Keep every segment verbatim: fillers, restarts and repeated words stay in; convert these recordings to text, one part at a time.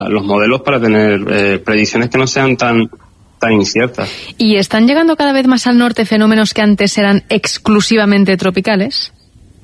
los modelos para tener eh, predicciones que no sean tan tan inciertas. ¿Y están llegando cada vez más al norte fenómenos que antes eran exclusivamente tropicales?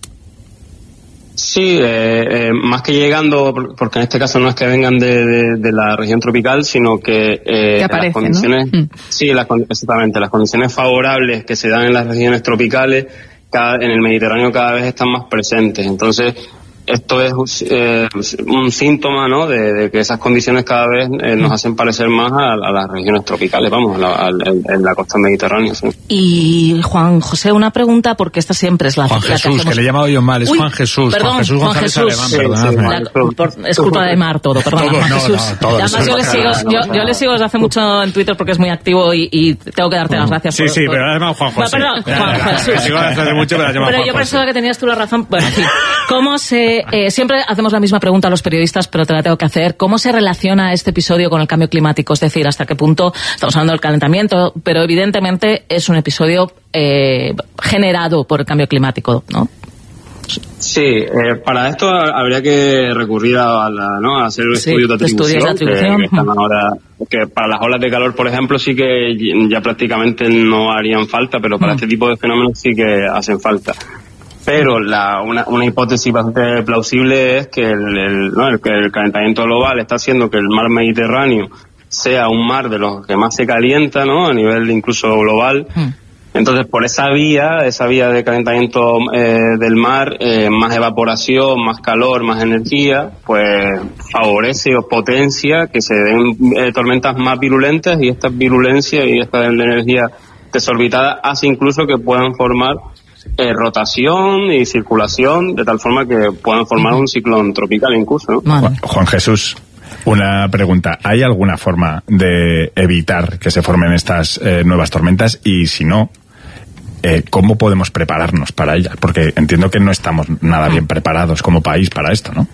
Sí, eh, eh, más que llegando, porque en este caso no es que vengan de, de, de la región tropical, sino que, eh, que aparecen, las condiciones, ¿no? sí, las, exactamente, las condiciones favorables que se dan en las regiones tropicales, cada, en el Mediterráneo cada vez están más presentes. Entonces, esto es eh, un síntoma, ¿no?, de, de que esas condiciones cada vez eh, nos hacen parecer más a, a las regiones tropicales, vamos, a la, a, en la costa mediterránea. ¿Sí? Y Juan José, una pregunta, porque esta siempre es la... Juan la Jesús, que, hacemos... que le he llamado yo mal, es Uy, Juan Jesús. Perdón, Juan Jesús González Juan Jesús. Alemán, perdonadme. Sí, sí, por, es culpa de Mar todo, perdón, todo, Juan no, Jesús. no, todo, además, yo le, sigo, yo, yo le sigo desde hace mucho en Twitter porque es muy activo y, y tengo que darte las gracias. Sí, por, sí, por... pero además Juan José. No, perdón, Juan Jesús. Le sigo desde hace mucho, pero, pero yo pensaba que tenías tú la razón. Bueno, en fin, ¿cómo se... Eh, siempre hacemos la misma pregunta a los periodistas, pero te la tengo que hacer. ¿Cómo se relaciona este episodio con el cambio climático? Es decir, ¿hasta qué punto estamos hablando del calentamiento? Pero evidentemente es un episodio eh, generado por el cambio climático, ¿no? Sí, eh, para esto habría que recurrir a, la, ¿no? a hacer Sí, estudios de atribución, estudios de atribución. Que, que están ahora, que para las olas de calor, por ejemplo, sí que ya prácticamente no harían falta, pero para mm. este tipo de fenómenos sí que hacen falta. Pero la, una, una hipótesis bastante plausible es que el, el, ¿no? el, que el calentamiento global está haciendo que el mar Mediterráneo sea un mar de los que más se calienta, ¿no?, a nivel incluso global. Mm. Entonces, por esa vía, esa vía de calentamiento eh, del mar, eh, más evaporación, más calor, más energía, pues favorece o potencia que se den eh, tormentas más virulentas, y esta virulencia y esta energía desorbitada hace incluso que puedan formar Eh, rotación y circulación, de tal forma que puedan formar un ciclón tropical incluso, ¿no? Juan, Juan Jesús, una pregunta. ¿Hay alguna forma de evitar que se formen estas eh, nuevas tormentas? Y si no, eh, ¿cómo podemos prepararnos para ellas? Porque entiendo que no estamos nada bien preparados como país para esto, ¿no?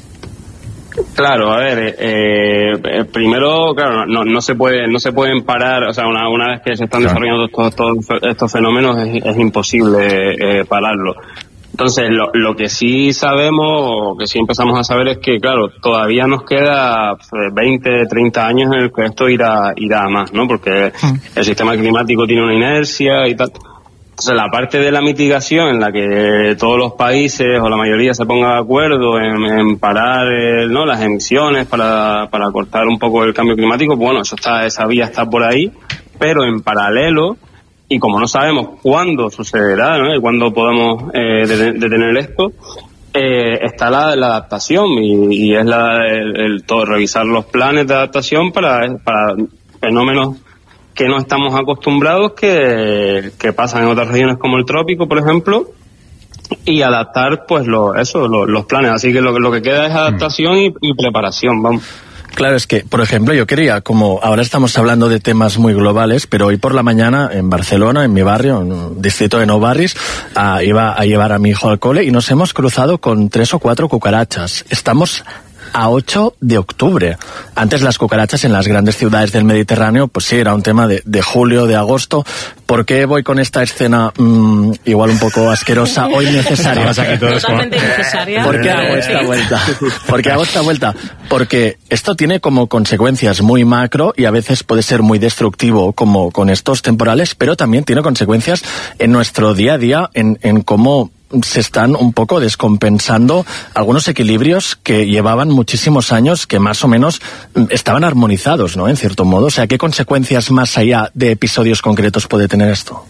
Claro, a ver, eh, eh, primero, claro, no, no se puede, no se pueden parar, o sea, una, una vez que se están claro. desarrollando estos, estos, estos fenómenos es, es imposible eh, pararlo. Entonces, lo, lo que sí sabemos, o que sí empezamos a saber, es que, claro, todavía nos queda veinte, treinta años en el que esto irá, irá a más, ¿no? Porque el sistema climático tiene una inercia y tal. Entonces, la parte de la mitigación en la que todos los países o la mayoría se ponga de acuerdo en, en parar eh, ¿no? las emisiones para, para cortar un poco el cambio climático, bueno, eso está, esa vía está por ahí, pero en paralelo, y como no sabemos cuándo sucederá, ¿no?, y cuándo podemos eh, detener esto, eh, está la, la adaptación y, y es la, el, el todo, revisar los planes de adaptación para, para fenómenos que no estamos acostumbrados, que, que pasan en otras regiones como el trópico, por ejemplo, y adaptar pues lo, eso, lo, los planes. Así que lo, lo que queda es adaptación y, y preparación, vamos. Claro, es que, por ejemplo, yo quería, como ahora estamos hablando de temas muy globales, pero hoy por la mañana en Barcelona, en mi barrio, en un distrito de Nou Barris, uh, iba a llevar a mi hijo al cole y nos hemos cruzado con tres o cuatro cucarachas. Estamos a ocho de octubre. Antes las cucarachas en las grandes ciudades del Mediterráneo, pues sí, era un tema de, de julio, de agosto. ¿Por qué voy con esta escena mmm, igual un poco asquerosa, hoy necesaria? Totalmente innecesaria. ¿Por qué hago esta vuelta? ¿Por qué hago esta vuelta? Porque esto tiene como consecuencias muy macro y a veces puede ser muy destructivo, como con estos temporales, pero también tiene consecuencias en nuestro día a día, en, en cómo se están un poco descompensando algunos equilibrios que llevaban muchísimos años, que más o menos estaban armonizados, ¿no?, en cierto modo. O sea, ¿qué consecuencias más allá de episodios concretos puede tener esto?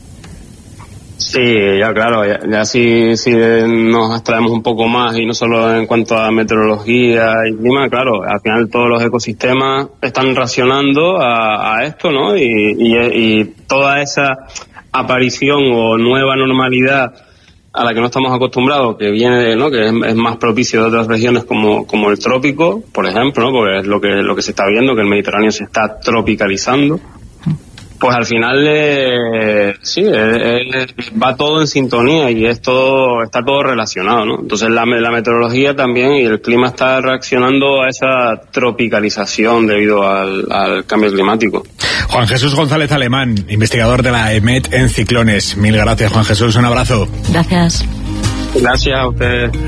Sí, ya claro, ya, ya si, si nos abstraemos un poco más, y no solo en cuanto a meteorología y clima, claro, al final todos los ecosistemas están reaccionando a, a esto, ¿no? Y, y, y toda esa aparición o nueva normalidad a la que no estamos acostumbrados, que viene, ¿no?, que es, es más propicio de otras regiones como, como el trópico, por ejemplo, ¿no?, porque es lo que, lo que se está viendo, que el Mediterráneo se está tropicalizando. Pues al final, eh, sí, eh, eh, va todo en sintonía y es todo, está todo relacionado, ¿no? Entonces la, la meteorología también y el clima está reaccionando a esa tropicalización debido al, al cambio climático. Juan Jesús González Alemán, investigador de la E M E T en ciclones. Mil gracias, Juan Jesús, un abrazo. Gracias. Gracias a ustedes.